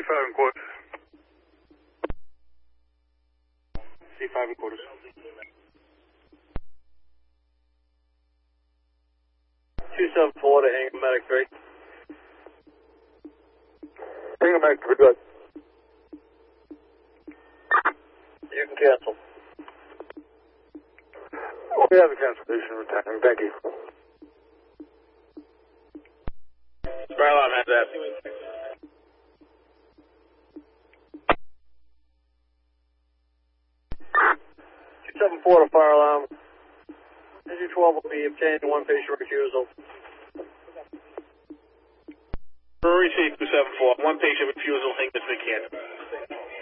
C5 and quarters. C5 and quarters. 274 to Hingham Medic 3. Hingham Medic 3, good. You can cancel. We have a cancellation returning. Thank you. Fire alarm has that. 274 to fire alarm. Issue 12 will be obtained one patient refusal. Receive 274. One patient refusal, Hingham Medic.